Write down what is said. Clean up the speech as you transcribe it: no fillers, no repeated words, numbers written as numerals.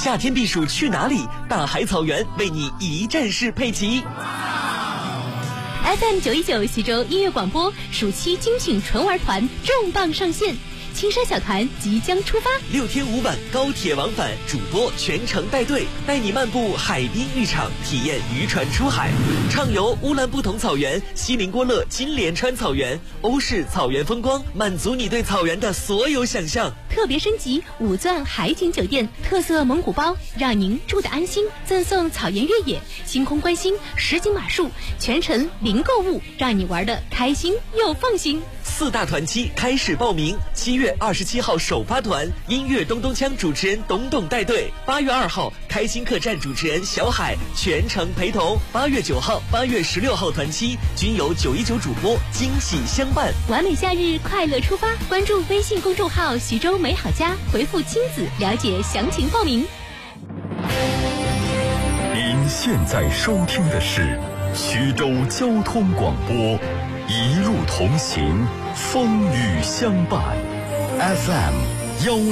夏天避暑去哪里？大海草原为你一站式配齐。 FM 919徐州音乐广播暑期精选纯玩团重磅上线，青山小团即将出发 ，6天5晚高铁往返，主播全程带队，带你漫步海滨浴场，体验渔船出海，畅游乌兰布统草原、锡林郭勒金莲川草原、欧式草原风光，满足你对草原的所有想象。 特别升级5钻海景酒店，特色蒙古包，让您住得安心，赠送草原越野、星空观星、实景马术，全程零购物，让你玩得开心又放心。 4大团期开始报名，7月27号首发团，音乐咚咚锵主持人董董带队；8月2号开心客栈主持人小海全程陪同；8月9号、8月16号团期均由919主播惊喜相伴。 完美夏日快乐出发，关注微信公众号徐州美好家，回复亲子了解详情报名。 您现在收听的是徐州交通广播，一路同行，风雨相伴，FM